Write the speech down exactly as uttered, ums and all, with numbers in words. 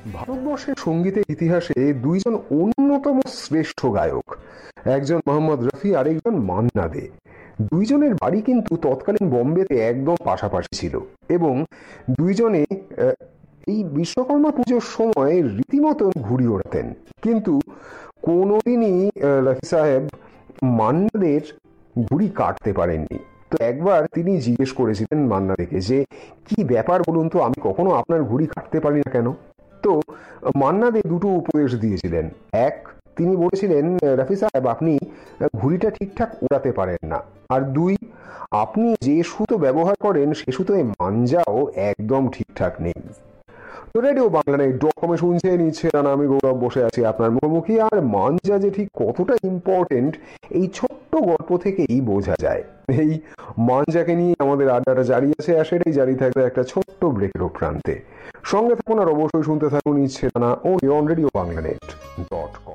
ভারতবর্ষের সঙ্গীতের ইতিহাসে দুইজন অন্যতম শ্রেষ্ঠ গায়ক, একজন মোহাম্মদ রফি আর একজন মান্না দে। দুইজনের বাড়ি কিন্তু তৎকালীন বোম্বেতে একদম পাশাপাশি ছিল এবং দুইজনে আহ, এই বিশ্বকর্মা পুজোর সময় রীতিমতন ঘুড়ি ওড়াতেন। কিন্তু কোনোদিনই আহ, রফি সাহেব মান্নাদের ঘুড়ি কাটতে পারেননি। তো একবার তিনি জিজ্ঞেস করেছিলেন মান্না দেখে যে কি ব্যাপার বলুন তো, আমি কখনো আপনার ঘুড়ি কাটতে পারি না কেন? তো মান্না দে দুটো উপদেশ দিয়েছিলেন। এক, তিনি বলেছিলেন, রফি সাহেব আপনি ঘুড়িটা ঠিকঠাক উড়াতে পারেন না। আর দুই, আপনি যে সুতো ব্যবহার করেন সে সুতোয় মাঞ্জাও একদম ঠিকঠাক নেই। তো রেডিও বাংলা নেই ডট কমে শুনছে নিচ্ছে না, আমি গৌরব বসে আছি আপনার মুখোমুখি। আর মাঞ্জা যে ঠিক কতটা ইম্পর্টেন্ট এই ছোট্ট গল্প থেকেই বোঝা যায়। এই মাঞ্জাকে নিয়ে আমাদের আড্ডাটা জারি আছে, আর সেটাই জারি থাকবে একটা ছোট্ট ব্রেকের প্রান্তে। সঙ্গে থাকুন আর অবশ্যই শুনতে থাকুন ইচ্ছে না ও on radio Bangla net dot